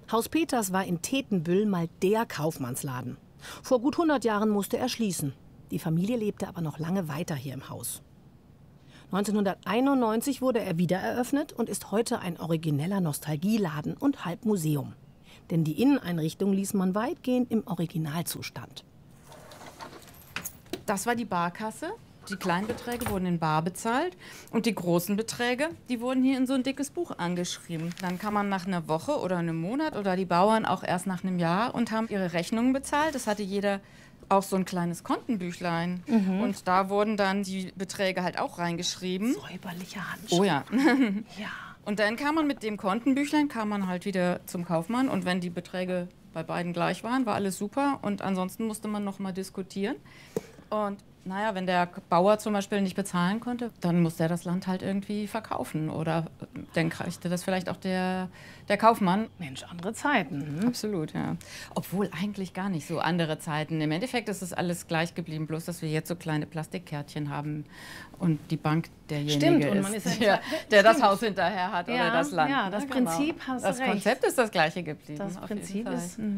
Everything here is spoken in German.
Haus Peters war in Tetenbüll mal der Kaufmannsladen. Vor gut 100 Jahren musste er schließen. Die Familie lebte aber noch lange weiter hier im Haus. 1991 wurde er wieder eröffnet und ist heute ein origineller Nostalgieladen und halb Museum. Denn die Inneneinrichtung ließ man weitgehend im Originalzustand. Das war die Barkasse. Die kleinen Beträge wurden in bar bezahlt und die großen Beträge, die wurden hier in so ein dickes Buch angeschrieben. Dann kam man nach einer Woche oder einem Monat oder die Bauern auch erst nach einem Jahr und haben ihre Rechnungen bezahlt. Das hatte jeder auch so ein kleines Kontenbüchlein. Und da wurden dann die Beträge halt auch reingeschrieben. Säuberliche Handschrift. Oh ja. Ja. Und dann kam man mit dem Kontenbüchlein, kam man halt wieder zum Kaufmann. Und wenn die Beträge bei beiden gleich waren, war alles super. Und ansonsten musste man noch mal diskutieren. Und naja, wenn der Bauer zum Beispiel nicht bezahlen konnte, dann musste er das Land halt irgendwie verkaufen. Oder dann kriegte das vielleicht auch der Kaufmann. Mensch, andere Zeiten. Absolut, ja. Obwohl eigentlich gar nicht so andere Zeiten. Im Endeffekt ist es alles gleich geblieben, bloß dass wir jetzt so kleine Plastikkärtchen haben und die Bank derjenige Stimmt, und man ist der das Haus hinterher hat oder das Land. Ja, das Prinzip hast du Das recht. Konzept ist das gleiche geblieben. Das auf jeden Prinzip Fall. ist